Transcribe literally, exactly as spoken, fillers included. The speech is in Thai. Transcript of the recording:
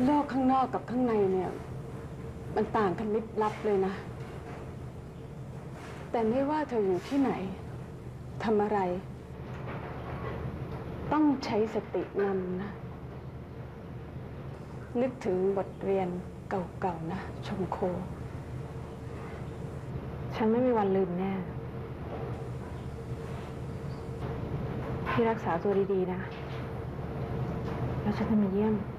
โลกข้างนอกกับข้างในเนี่ยมันต่างกันลิบลับเลยนะแต่ไม่ว่าเธออยู่ที่ไหนทำอะไรต้องใช้สตินำนะนึกถึงบทเรียนเก่าๆนะชมโคฉันไม่มีวันลืมแน่พี่รักษาตัวดีๆนะแล้วฉันจะมาเยี่ยม